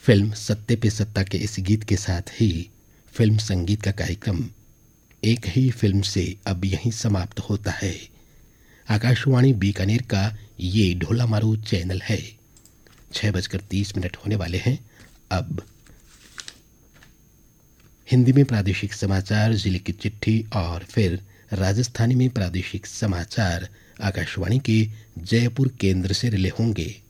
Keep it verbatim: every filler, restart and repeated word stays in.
Film सत्ते पे सत्ता के इस गीत के साथ ही फिल्म संगीत का कार्यक्रम एक ही फिल्म से अब यहीं समाप्त होता है। आकाशवाणी बीकानेर का ये ढोला मारू चैनल है। छह बजकर तीस मिनट होने वाले हैं। अब हिंदी में प्रादेशिक समाचार, जिले की चिट्ठी और फिर राजस्थानी में प्रादेशिक समाचार आकाशवाणी के जयपुर केंद्र से रिले होंगे।